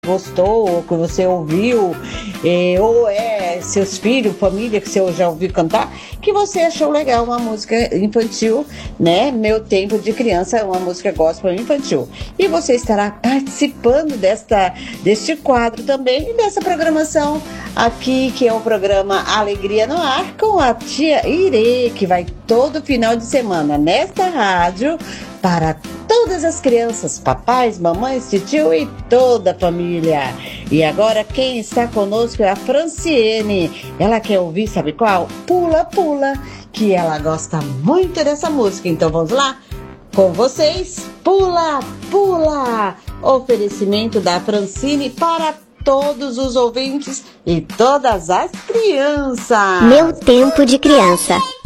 gostou, ou que você ouviu, ou seus filhos, família que você já ouviu cantar, que você achou legal uma música infantil, né? Meu Tempo de Criança, uma música gospel infantil. E você estará participando deste quadro também e dessa programação aqui, que é o programa Alegria no Ar, com a tia Irê, que vai todo final de semana nesta rádio para todas as crianças, papais, mamães, tio e toda a família. E agora quem está conosco é a Franciene. Ela quer ouvir, sabe qual? Pula, Pula, que ela gosta muito dessa música. Então vamos lá? Com vocês, Pula, Pula! Oferecimento da Franciene para todos os ouvintes e todas as crianças. Meu Tempo de Criança.